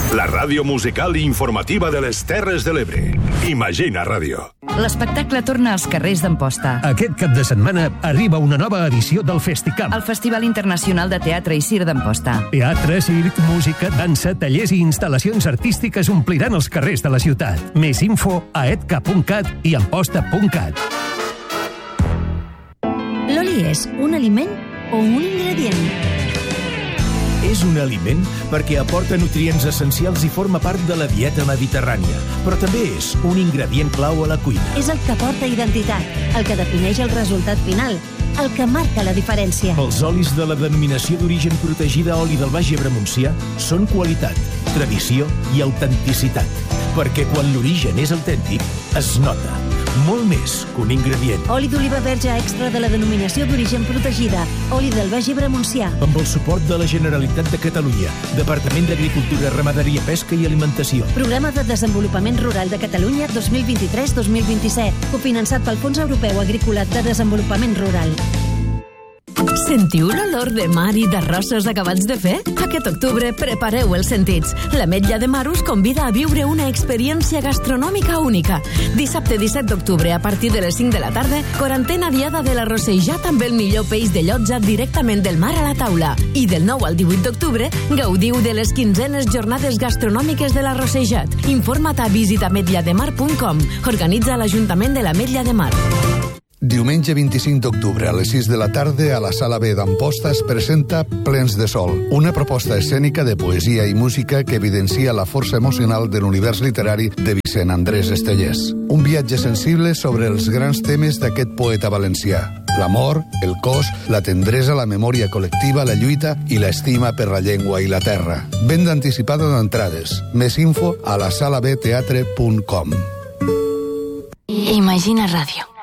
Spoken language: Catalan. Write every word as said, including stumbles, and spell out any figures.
La ràdio musical i informativa de les Terres de l'Ebre. Imagina Ràdio. L'espectacle torna als carrers d'Amposta. Aquest cap de setmana arriba una nova edició del Festicamp. El Festival Internacional de Teatre i Circ d'Amposta. Teatre, circ, música, dansa, tallers i instal·lacions artístiques ompliran els carrers de la ciutat. Més info a edca punt cat i amposta punt cat. L'oli és un aliment o un ingredient? És un aliment perquè aporta nutrients essencials i forma part de la dieta mediterrània, però també és un ingredient clau a la cuina. És el que porta identitat, el que defineix el resultat final, el que marca la diferència. Els olis de la denominació d'origen protegida oli del Baix Ebre Montsià són qualitat, tradició i autenticitat, perquè quan l'origen és autèntic, es nota. Molt més que un ingredient. Oli d'oliva verge extra de la denominació d'origen protegida. Oli del Baix Ebre Montsià. Amb el suport de la Generalitat de Catalunya, Departament d'Agricultura, Ramaderia, Pesca i Alimentació. Programa de Desenvolupament Rural de Catalunya dos mil vint-i-tres dos mil vint-i-set. Cofinançat pel Fons Europeu Agrícola de Desenvolupament Rural. Sentiu l'olor de mar i d'arrossos acabats de fer? Aquest octubre prepareu els sentits. L'Ametlla de Mar us convida a viure una experiència gastronòmica única. Dissabte disset d'octubre, a partir de les cinc de la tarda, quarantena diada de l'arrossejat amb el millor peix de llotja directament del mar a la taula. I del nou al divuit d'octubre, gaudiu de les quinzenes jornades gastronòmiques de l'arrossejat. Informa't a visita ametlla de mar punt com. Organitza l'Ajuntament de l'Ametlla de Mar. Diumenge vint-i-cinc d'octubre a les sis de la tarda a la Sala B d'Amposta es presenta Plens de Sol, una proposta escènica de poesia i música que evidencia la força emocional de l'univers literari de Vicent Andrés Estellés. Un viatge sensible sobre els grans temes d'aquest poeta valencià. L'amor, el cos, la tendresa, la memòria col·lectiva, la lluita i l'estima per la llengua i la terra. Venda anticipada d'entrades. Més info a la sala b teatre punt com. Imagina Ràdio.